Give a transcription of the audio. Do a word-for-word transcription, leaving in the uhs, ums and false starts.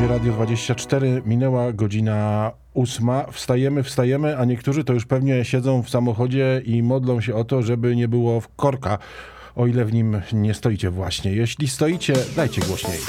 Polskie Radio dwadzieścia cztery, minęła godzina ósma. Wstajemy, wstajemy, a niektórzy to już pewnie siedzą w samochodzie i modlą się o to, żeby nie było korka, o ile w nim nie stoicie właśnie. Jeśli stoicie, dajcie głośniej.